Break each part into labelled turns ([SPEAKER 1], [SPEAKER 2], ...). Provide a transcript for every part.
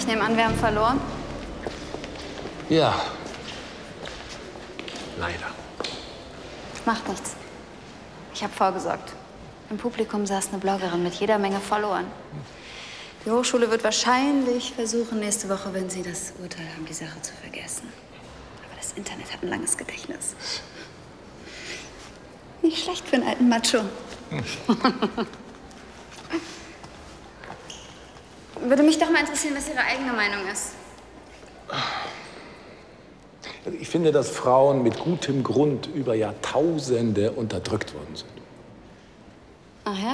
[SPEAKER 1] Ich nehme an, wir haben verloren.
[SPEAKER 2] Ja. Leider.
[SPEAKER 1] Macht nichts. Ich habe vorgesorgt. Im Publikum saß eine Bloggerin mit jeder Menge Followern. Die Hochschule wird wahrscheinlich versuchen, nächste Woche, wenn sie das Urteil haben, die Sache zu vergessen. Aber das Internet hat ein langes Gedächtnis. Nicht schlecht für einen alten Macho. Würde mich doch mal interessieren, was Ihre eigene Meinung ist.
[SPEAKER 2] Also ich finde, dass Frauen mit gutem Grund über Jahrtausende unterdrückt worden sind.
[SPEAKER 1] Ach ja?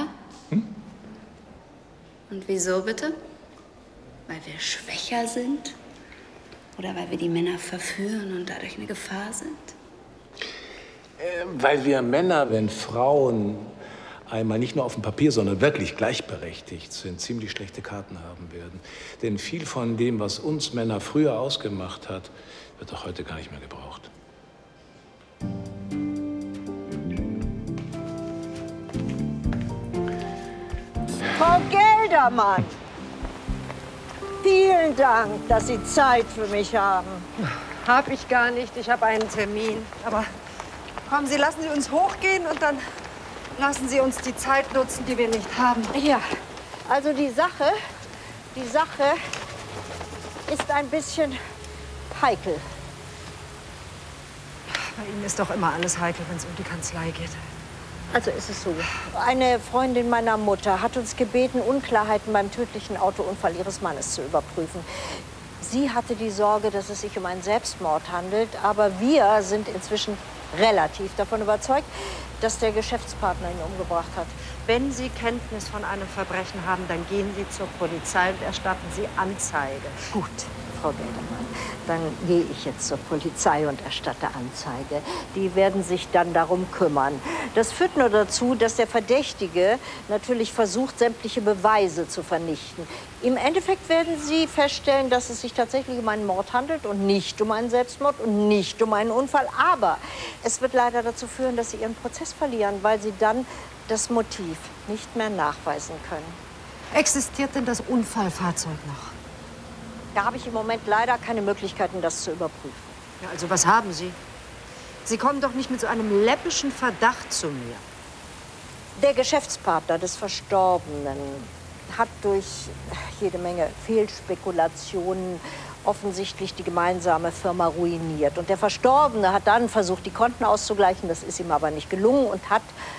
[SPEAKER 1] Und wieso bitte? Weil wir schwächer sind? Oder weil wir die Männer verführen und dadurch eine Gefahr sind?
[SPEAKER 2] Weil wir Männer, wenn Frauen einmal nicht nur auf dem Papier, sondern wirklich gleichberechtigt sind, ziemlich schlechte Karten haben werden. Denn viel von dem, was uns Männer früher ausgemacht hat, wird auch heute gar nicht mehr gebraucht.
[SPEAKER 3] Frau Geldermann, vielen Dank, dass Sie Zeit für mich haben.
[SPEAKER 4] Hab ich gar nicht. Ich habe einen Termin. Aber kommen Sie, lassen Sie uns hochgehen und dann lassen Sie uns die Zeit nutzen, die wir nicht haben.
[SPEAKER 3] Ja, also die Sache ist ein bisschen heikel.
[SPEAKER 4] Bei Ihnen ist doch immer alles heikel, wenn es um die Kanzlei geht.
[SPEAKER 3] Also ist es so. Eine Freundin meiner Mutter hat uns gebeten, Unklarheiten beim tödlichen Autounfall ihres Mannes zu überprüfen. Sie hatte die Sorge, dass es sich um einen Selbstmord handelt, aber wir sind inzwischen relativ davon überzeugt, dass der Geschäftspartner ihn umgebracht hat.
[SPEAKER 4] Wenn Sie Kenntnis von einem Verbrechen haben, dann gehen Sie zur Polizei und erstatten Sie Anzeige.
[SPEAKER 3] Gut, Frau Geldermann, dann gehe ich jetzt zur Polizei und erstatte Anzeige. Die werden sich dann darum kümmern. Das führt nur dazu, dass der Verdächtige natürlich versucht, sämtliche Beweise zu vernichten. Im Endeffekt werden Sie feststellen, dass es sich tatsächlich um einen Mord handelt und nicht um einen Selbstmord und nicht um einen Unfall. Aber es wird leider dazu führen, dass Sie Ihren Prozess verlieren, weil Sie dann das Motiv nicht mehr nachweisen können.
[SPEAKER 4] Existiert denn das Unfallfahrzeug noch?
[SPEAKER 3] Da habe ich im Moment leider keine Möglichkeiten, das zu überprüfen.
[SPEAKER 4] Ja, also was haben Sie? Sie kommen doch nicht mit so einem läppischen Verdacht zu mir.
[SPEAKER 3] Der Geschäftspartner des Verstorbenen hat durch jede Menge Fehlspekulationen offensichtlich die gemeinsame Firma ruiniert. Und der Verstorbene hat dann versucht, die Konten auszugleichen. Das ist ihm aber nicht gelungen und hat